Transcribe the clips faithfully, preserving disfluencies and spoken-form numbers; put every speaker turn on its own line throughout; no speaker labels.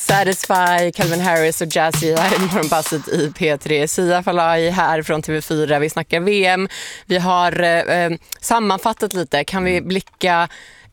Satisfy, Calvin Harris och Jazzy här i Morgonpasset i P tre. Sia Falahi här från T V fyra. Vi snackar V M. Vi har eh, sammanfattat lite. Kan vi blicka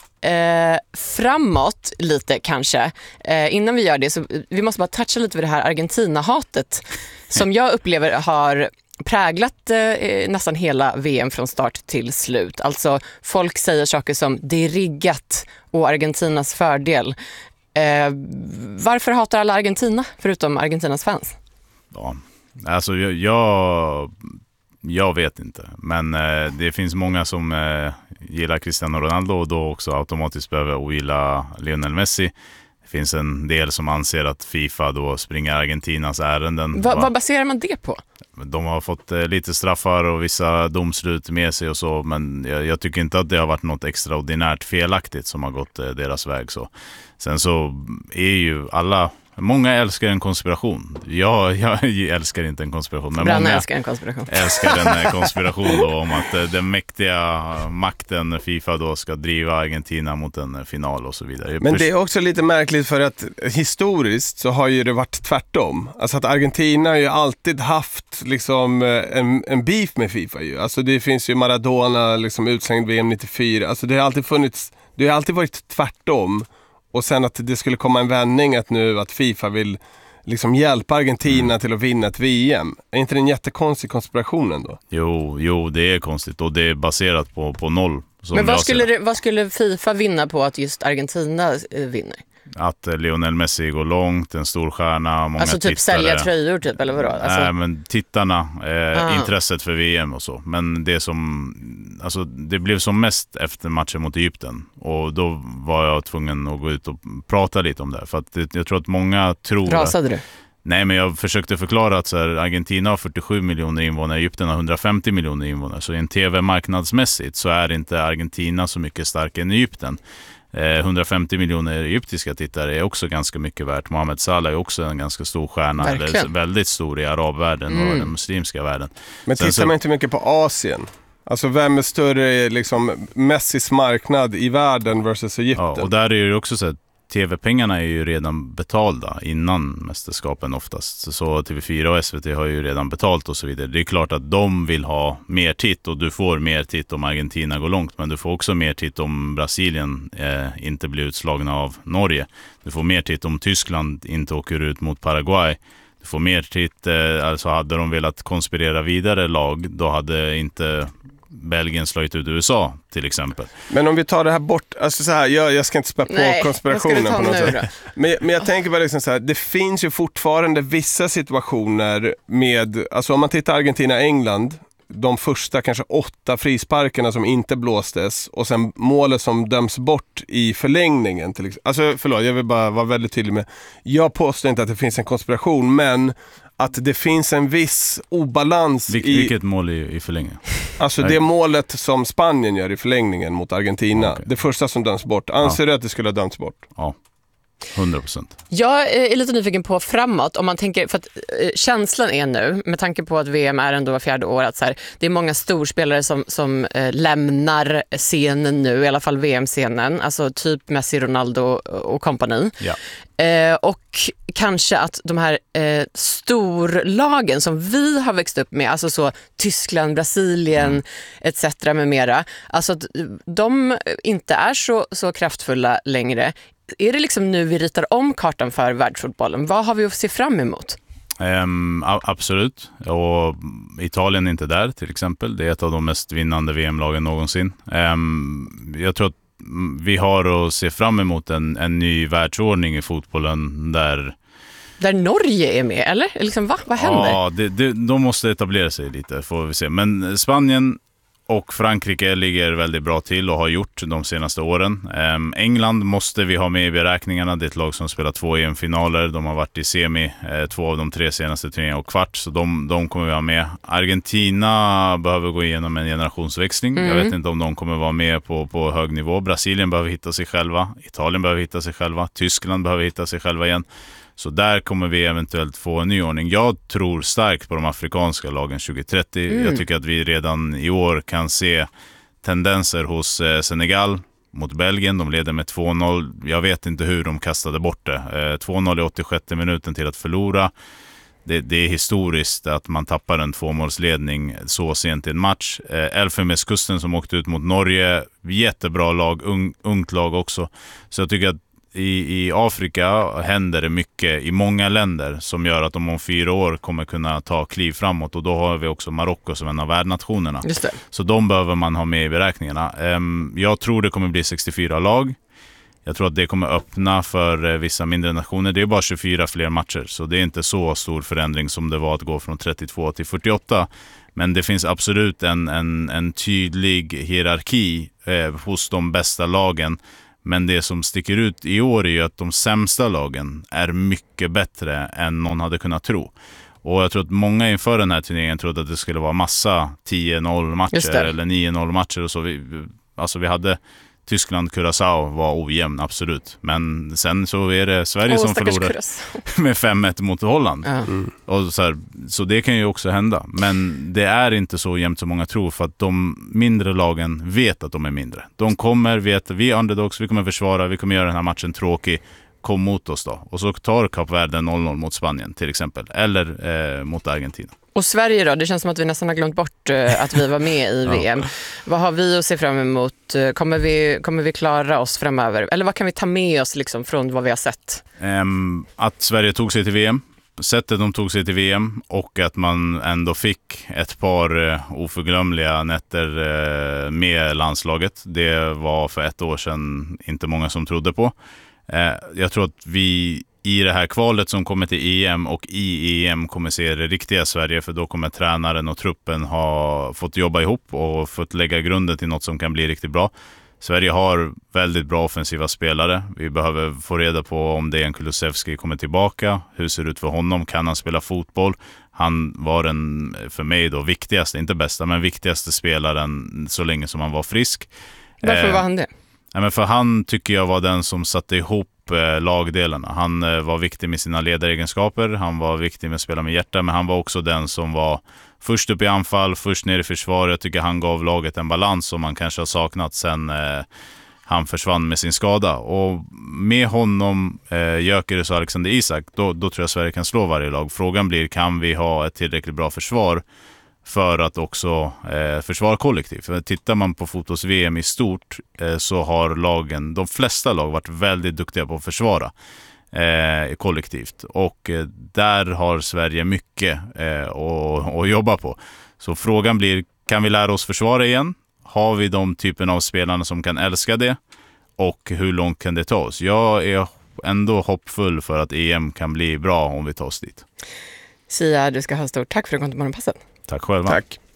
eh, framåt lite kanske? Eh, innan vi gör det så vi måste bara toucha lite vid det här Argentina-hatet som jag upplever har präglat eh, nästan hela V M från start till slut. Alltså folk säger saker som det är riggat och Argentinas fördel. Eh, varför hatar alla Argentina förutom Argentinas fans?
Ja, alltså jag, jag, jag vet inte. Men eh, det finns många som eh, gillar Cristiano Ronaldo och då också automatiskt behöver ogilla Lionel Messi. Det finns en del som anser att FIFA då springer Argentinas ärenden.
Va, vad baserar man det på?
De har fått eh, lite straffar och vissa domslut med sig och så, men jag, jag tycker inte att det har varit något extraordinärt felaktigt som har gått eh, deras väg. Så. Sen så är ju alla, många älskar en konspiration. Jag, jag älskar inte en konspiration, men
Brann
många
älskar en konspiration.
älskar en konspiration då, om att eh, den mäktiga makten FIFA då ska driva Argentina mot en final och så vidare.
Men det är också lite märkligt för att historiskt så har ju det varit tvärtom. Alltså att Argentina har ju alltid haft liksom en, en beef med FIFA ju. Alltså det finns ju Maradona liksom utslängd V M nittiofyra. Alltså det har alltid funnits, det har alltid varit tvärtom. Och sen att det skulle komma en vändning att nu att FIFA vill liksom hjälpa Argentina till att vinna ett V M. Är inte det en jättekonstig konspiration ändå?
Jo, jo, det är konstigt och det är baserat på, på noll.
Men vad skulle, det, vad skulle FIFA vinna på att just Argentina vinner?
Att Lionel Messi går långt, en stor stjärna, många
alltså typ
tittare.
Sälja tröjor typ, eller vadå? Alltså...
Nej, men tittarna, eh,
ah.
intresset för V M och så. Men det som, alltså det blev som mest efter matchen mot Egypten. Och då var jag tvungen att gå ut och prata lite om det. För att det, jag tror att många tror...
Rasade du?
Nej, men jag försökte förklara att så här, Argentina har fyrtiosju miljoner invånare, Egypten har hundrafemtio miljoner invånare. Så i en tv-marknadsmässigt så är inte Argentina så mycket starkare än Egypten. Eh, hundrafemtio miljoner egyptiska tittare är också ganska mycket värt. Mohamed Salah är också en ganska stor stjärna, eller väldigt stor i arabvärlden mm. och den muslimska världen.
Men tittar så... man inte mycket på Asien? Alltså vem är större liksom Messis marknad i världen versus Egypten?
Ja, och där är det också så att tv-pengarna är ju redan betalda innan mästerskapen oftast. Så T V fyra och S V T har ju redan betalt och så vidare. Det är klart att de vill ha mer titt och du får mer titt om Argentina går långt. Men du får också mer titt om Brasilien eh, inte blir utslagna av Norge. Du får mer titt om Tyskland inte åker ut mot Paraguay. Du får mer titt, eh, alltså hade de velat konspirera vidare lag, då hade inte... Belgien slagit ut U S A till exempel.
Men om vi tar det här bort, alltså så här, jag, jag ska inte spä på Nej, konspirationen på något sätt. Men, men jag tänker bara liksom så här, det finns ju fortfarande vissa situationer med, alltså om man tittar Argentina-England, de första kanske åtta frisparkerna som inte blåstes och sen målet som döms bort i förlängningen till exempel. Alltså förlåt, jag vill bara vara väldigt tydlig med, jag påstår inte att det finns en konspiration, men att det finns en viss obalans
Vil-
i...
Vilket mål i, i förlängningen?
Alltså det målet som Spanien gör i förlängningen mot Argentina. Okay. Det första som döms bort. Anser ja. du att det skulle ha dömts bort?
Ja, hundra procent.
Jag är lite nyfiken på framåt. Om man tänker, för att eh, känslan är nu, med tanke på att V M är ändå var fjärde år, att så här, det är många storspelare som, som eh, lämnar scenen nu, i alla fall V M-scenen. Alltså typ Messi, Ronaldo och kompani. Ja. Eh, och kanske att de här eh, storlagen som vi har växt upp med, alltså så Tyskland, Brasilien mm. et cetera med mera, alltså att de inte är så, så kraftfulla längre. Är det liksom nu vi ritar om kartan för världsfotbollen? Vad har vi att se fram emot?
Um, a- absolut. Och Italien är inte där till exempel. Det är ett av de mest vinnande V M-lagen någonsin. Um, jag tror att vi har att se fram emot en, en ny världsordning i fotbollen där...
Där Norge är med, eller? Liksom, va? Vad händer?
Ja, det, det, de måste etablera sig lite, får vi se. Men Spanien och Frankrike ligger väldigt bra till och har gjort de senaste åren. Um, England måste vi ha med i beräkningarna. Det är ett lag som spelar två E M-finaler. De har varit i semi eh, två av de tre senaste turneringarna och kvart. Så de, de kommer vi ha med. Argentina behöver gå igenom en generationsväxling. Mm. Jag vet inte om de kommer vara med på, på hög nivå. Brasilien behöver hitta sig själva. Italien behöver hitta sig själva. Tyskland behöver hitta sig själva igen. Så där kommer vi eventuellt få en ny ordning. Jag tror starkt på de afrikanska lagen tjugo trettio. Mm. Jag tycker att vi redan i år kan se tendenser hos eh, Senegal, mot Belgien. De leder med två noll. Jag vet inte hur de kastade bort det. Eh, två noll i åttiosjätte minuten till att förlora. Det, det är historiskt att man tappar en tvåmålsledning så sent i en match. Eh, Elfenbenskusten som åkte ut mot Norge. Jättebra lag, ung, ungt lag också. Så jag tycker att I, I Afrika händer det mycket i många länder som gör att de om fyra år kommer kunna ta kliv framåt, och då har vi också Marocko som en av värdnationerna.
Just det.
Så de behöver man ha med i beräkningarna. Um, jag tror det kommer bli sextiofyra lag. Jag tror att det kommer öppna för uh, vissa mindre nationer. Det är bara tjugofyra fler matcher, så det är inte så stor förändring som det var att gå från trettiotvå till fyrtioåtta. Men det finns absolut en, en, en tydlig hierarki eh, hos de bästa lagen. Men det som sticker ut i år är ju att de sämsta lagen är mycket bättre än någon hade kunnat tro. Och jag tror att många inför den här turneringen trodde att det skulle vara massa tio noll matcher eller nio noll matcher och så. Vi, alltså vi hade Tyskland, Curaçao var ojämn, absolut. Men sen så är det Sverige oh, som förlorar med fem ett mot Holland. Ja. Mm. Och så, här, så det kan ju också hända. Men det är inte så jämnt som många tror, för att de mindre lagen vet att de är mindre. De kommer, vet vi är underdogs, vi kommer försvara, vi kommer göra den här matchen tråkig. Kom mot oss då. Och så tar Kap Verde noll noll mot Spanien till exempel. Eller eh, mot Argentina.
Och Sverige då? Det känns som att vi nästan har glömt bort uh, att vi var med i V M. Ja. Vad har vi att se fram emot? Kommer vi, kommer vi klara oss framöver? Eller vad kan vi ta med oss liksom från vad vi har sett?
Um, att Sverige tog sig till V M. Sättet de tog sig till V M, och att man ändå fick ett par uh, oförglömliga nätter uh, med landslaget. Det var för ett år sedan inte många som trodde på. Uh, jag tror att vi i det här kvalet som kommer till E M och i E M kommer se det riktiga Sverige, för då kommer tränaren och truppen ha fått jobba ihop och fått lägga grunden till något som kan bli riktigt bra. Sverige har väldigt bra offensiva spelare. Vi behöver få reda på om Dejan Kulusevski kommer tillbaka. Hur ser det ut för honom? Kan han spela fotboll? Han var den, för mig då, viktigaste, inte bästa, men viktigaste spelaren så länge som han var frisk.
Varför eh, var han det?
Ja, men för han tycker jag var den som satte ihop lagdelarna. Han var viktig med sina ledaregenskaper, han var viktig med att spela med hjärta, men han var också den som var först upp i anfall, först ner i försvar. Jag tycker han gav laget en balans som man kanske har saknat sen eh, han försvann med sin skada. Och med honom, eh, Gyökeres och Alexander Isak, då, då tror jag Sverige kan slå varje lag. Frågan blir, kan vi ha ett tillräckligt bra försvar för att också eh, försvara kollektivt? För tittar man på fotbolls-V M i stort eh, så har lagen, de flesta lag, varit väldigt duktiga på att försvara eh, kollektivt. Och eh, där har Sverige mycket eh, att, att jobba på. Så frågan blir, kan vi lära oss försvara igen? Har vi de typen av spelarna som kan älska det? Och hur långt kan det ta oss? Jag är ändå hoppfull för att E M kan bli bra om vi tar oss dit.
Sia, du ska ha stort tack för att du kom till Morgonpasset.
Tack själva.
Tack.